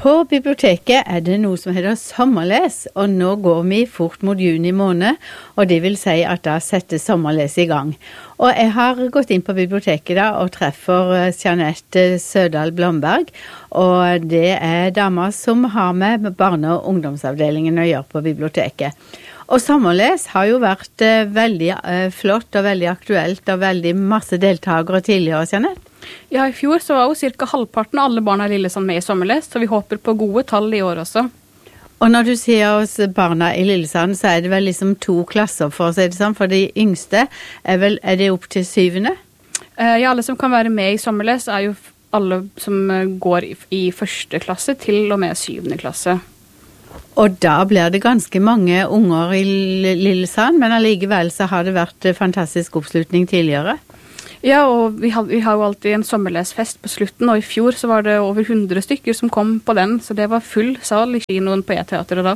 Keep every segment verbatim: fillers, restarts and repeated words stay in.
På biblioteket er det noe som heter sommerles, og nå går vi fort mot juni måned, og det vil si at da setter sommerles i gang. Og jeg har gått inn på biblioteket da og treffer Jeanette Sødal Blomberg, og det er damer som har med barne- og ungdomsavdelingen å gjøre på biblioteket. Og sommerles har jo vært eh, veldig eh, flott og veldig aktuelt og veldig masse deltakere tidligere, Jeanette. Ja, i fjor så var jo cirka halvparten av alle barna i Lillesand med i sommerles, så vi håper på gode tall i år også. Og når du sier oss barna i Lillesand, så er det vel liksom to klasser for å si det sånn, for de yngste er vel, er det opp til syvende? Eh, ja, alle som kan være med i sommerles er jo alle som går i, i første klasse til og med syvende klasse. Og da blir det ganske mange unger i Lillesand, men allikevel så har det vært fantastisk oppslutning tidligere. Ja, og vi har, vi har jo alltid en sommerlesfest på slutten, og i fjor så var det over hundre stykker som kom på den, så det var full sal i kinoen på E-teateret da.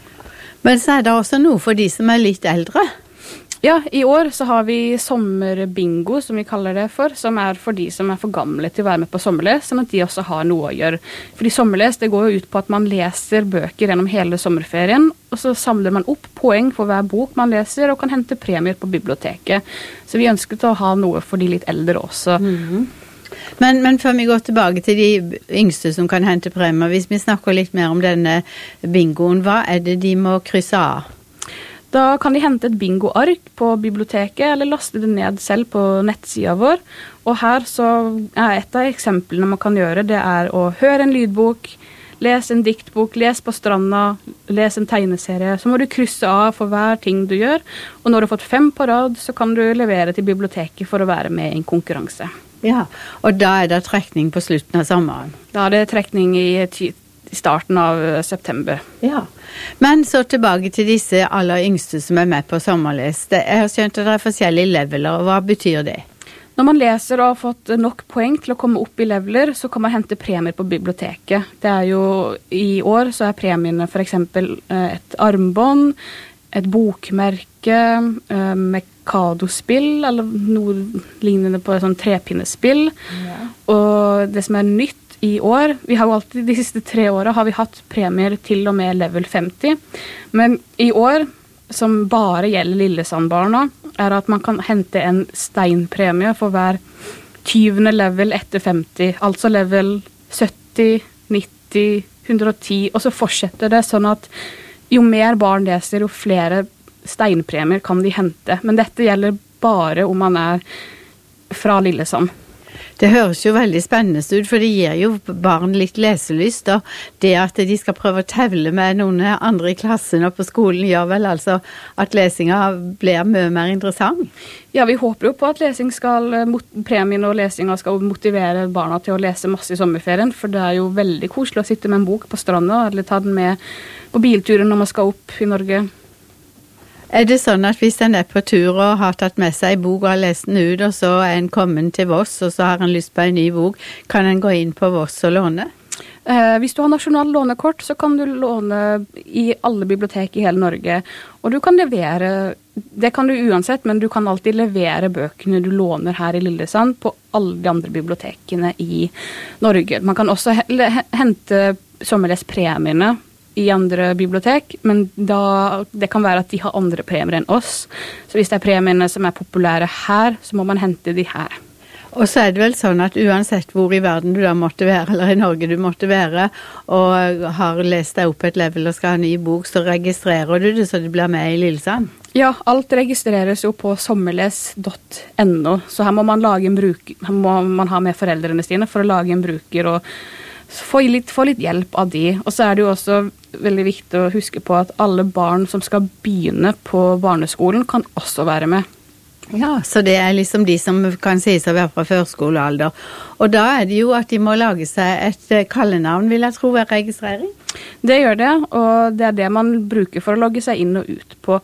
Men så er det også noe for de som er litt eldre. Ja, i år så har vi sommerbingo, som vi kaller det for, som er for de som er for gamle til å være med på sommerles, sånn at de også har noe å gjøre. Fordi sommerles, det går jo ut på at man leser bøker gjennom hele sommerferien, og så samler man opp poeng for hver bok man leser, og kan hente premier på biblioteket. Så vi ønsket å ha noe for de litt eldre også. Mm-hmm. Men, men før vi går tilbake til de yngste som kan hente premier, hvis vi snakker litt mer om denne bingoen, hva er det de må krysse av? Da kan de hente et bingoark på biblioteket, eller laste det ned selv på nettsida vår. Og her så er et av eksemplene man kan gjøre, det er å høre en lydbok, lese en diktbok, lese på stranda, lese en tegneserie. Så må du krysse av for hver ting du gjør. Og når du har fått fem på rad, så kan du levere til biblioteket for å være med i en konkurranse. Ja, og da er det trekning på slutten av sommeren? Da er det trekning i tid. I starten av september. Ja, men så tilbake til disse aller yngste som er med på sommerles. Jeg har skjønt at det er forskjellige leveler, og hva betyr det? Når man leser og har fått nok poeng til å komme opp i leveler, så kan man hente premier på biblioteket. Det er jo, i år så er premiene for eksempel et armbånd, et bokmerke, Mikado-spill, eller noe lignende på et sånn trepinnespill. Ja. Og det som er nytt i år, vi har jo alltid, de siste tre årene har vi hatt premier til og med level femti, men i år, som bare gjelder Lillesandbarna, er at man kan hente en steinpremie for hver tyvende level etter femti, altså level sytti, nitti, hundre og ti, og så fortsetter det sånn at jo mer barn leser, jo flere steinpremier kan de hente, men dette gjelder bare om man er fra Lillesand. Det høres jo veldig spennende ut, for det gir jo barn litt leselyst, og det at de skal prøve å tevle med noen andre i klassen og på skolen gjør vel altså at lesingen blir mye mer interessant. Ja, vi håper jo på at lesing skal, premien og lesingen skal motivere barna til å lese masse i sommerferien, for det er jo veldig koselig å sitte med en bok på stranda, eller ta den med på bilturen når man skal opp i Norge. Er det sånn at hvis en er på tur og har tatt med seg en bok og har lest den ut, og så er en kommet til Voss, og så har en lyst på en ny bok, kan en gå inn på Voss og låne? Eh, hvis du har nasjonal lånekort, så kan du låne i alle bibliotek i hele Norge. Og du kan levere, det kan du uansett, men du kan alltid levere bøkene du låner her i Lillesand på alle de andre bibliotekene i Norge. Man kan også hente sommerlespremiene i andre bibliotek, men da, det kan være at de har andre premier enn oss. Så hvis det er premiene som er populære her, så må man hente de her. Og så er det vel sånn at uansett hvor i verden du da måtte være, eller i Norge du måtte være, og har lest deg opp et level og skal ha en ny bok, så registrerer du det så det blir med i Lillesand? Ja, alt registreres jo på sommerles punktum no, så her må man lage en bruker, her må man ha med foreldrene sine for å lage en bruker og få litt, få litt hjelp av de. Og så er det jo også veldig viktig å huske på at alle barn som skal begynne på barneskolen kan også være med. Ja, så det er liksom de som kan sies å være fra førskolealder. Og da er det jo at de må lage seg et kallenavn, vil jeg tro, ved registrering. Det gjør det, og det er det man bruker for å logge seg inn og ut på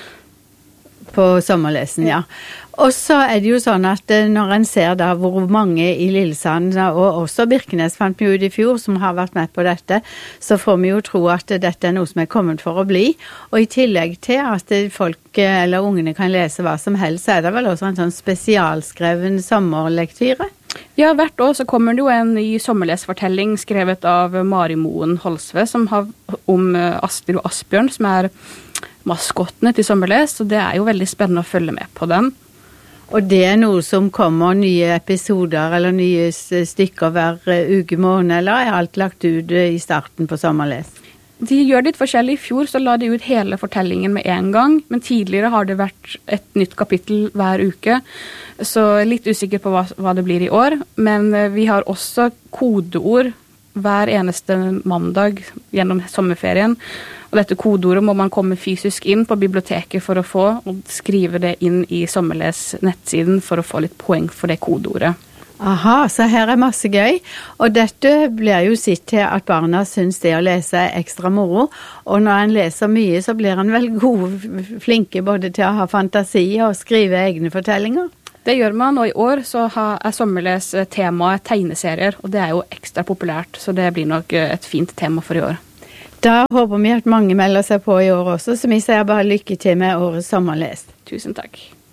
på sommerlesen, ja. Og så er det jo sånn at når en ser da hvor mange i Lillesand, og også Birkenes fant vi ut i fjor, som har vært med på dette, så får vi jo tro at dette er noe som er kommet for å bli. Og i tillegg til at folk eller ungene kan lese hva som helst, så er det vel også en sånn spesialskreven sommerlektyre? Ja, hvert år så kommer det jo en ny sommerlesfortelling skrevet av Mari Moen Holsve, som har om Astrid og Asbjørn, som er maskottene til sommerles, så det er jo veldig spennende å følge med på den. Og det er noe som kommer nye episoder eller nye stykker hver uke måned, eller er alt lagt ut i starten på sommerles? De gjør det litt forskjellig. I fjor så la de ut hele fortellingen med en gang, men tidligere har det vært et nytt kapittel hver uke, så litt usikker på hva, hva det blir i år. Men vi har også kodeord hver eneste mandag gjennom sommerferien, og dette kodeordet må man komme fysisk inn på biblioteket for å få, og skrive det inn i Sommerles nettsiden for å få litt poeng for det kodeordet. Aha, så her er masse gøy, og dette blir jo sitt til at barna synes det å lese er ekstra moro, og når en leser mye så blir en vel gode, flinke både til å ha fantasi og skrive egne fortellinger. Det gjør man, og i år så er Sommerles temaet tegneserier, og det er jo ekstra populært, så det blir nok et fint tema for i år. Da håper vi at mange melder seg på i år også, så vi sier bare lykke til med årets Sommerles. Tusen takk.